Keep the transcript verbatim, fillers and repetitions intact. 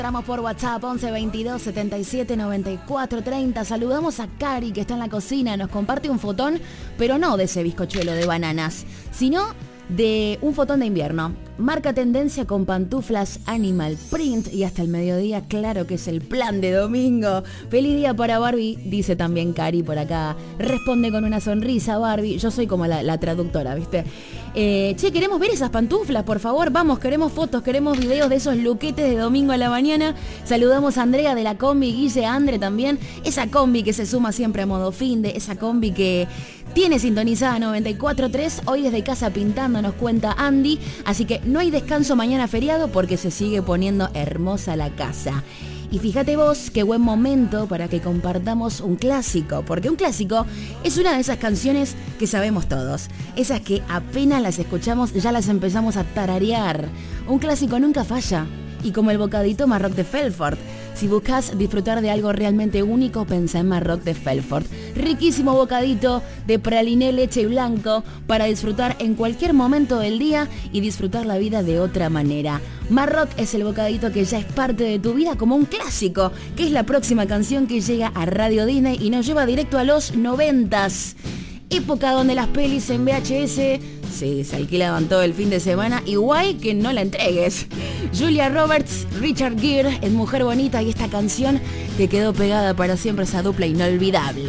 Entramos por WhatsApp once veintidós setenta y siete noventa y cuatro treinta. Saludamos a Cari, que está en la cocina. Nos comparte un fotón, pero no de ese bizcochuelo de bananas, sino de un fotón de invierno. Marca tendencia con pantuflas Animal Print y hasta el mediodía, claro que es el plan de domingo. Feliz día para Barbie, dice también Cari por acá. Responde con una sonrisa Barbie. Yo soy como la, la traductora, ¿viste? Eh, che, queremos ver esas pantuflas, por favor. Vamos, queremos fotos, queremos videos de esos luquetes de domingo a la mañana. Saludamos a Andrea de la combi, Guille, Andre también. Esa combi que se suma siempre a modo finde, esa combi que tiene sintonizada noventa y cuatro punto tres. Hoy desde casa pintando, nos cuenta Andy. Así que no hay descanso mañana feriado porque se sigue poniendo hermosa la casa. Y fíjate vos qué buen momento para que compartamos un clásico, porque un clásico es una de esas canciones que sabemos todos, esas que apenas las escuchamos ya las empezamos a tararear. Un clásico nunca falla, y como el bocadito Marroc de Felfort. Si buscas disfrutar de algo realmente único, pensá en Marroc de Felfort. Riquísimo bocadito de praliné, leche y blanco para disfrutar en cualquier momento del día y disfrutar la vida de otra manera. Marroc es el bocadito que ya es parte de tu vida como un clásico, que es la próxima canción que llega a Radio Disney y nos lleva directo a los noventas. Época donde las pelis en V H S sí, se alquilaban todo el fin de semana y guay que no la entregues. Julia Roberts, Richard Gere es Mujer Bonita y esta canción que quedó pegada para siempre, esa dupla inolvidable.